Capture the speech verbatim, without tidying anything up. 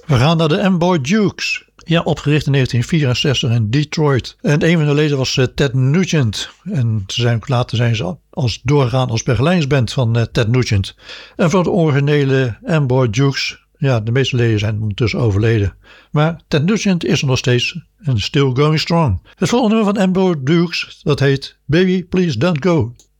We gaan naar de Amboy Dukes. Ja, opgericht in negentien vierenzestig in Detroit. En een van de leden was uh, Ted Nugent. En ze zijn, later zijn ze als doorgegaan als begeleidingsband van uh, Ted Nugent. En voor de originele Amboy Dukes, ja, de meeste leden zijn ondertussen overleden. Maar Ted Nugent is er nog steeds en still going strong. Het volgende nummer van Amboy Dukes, dat heet Baby Please Don't Go.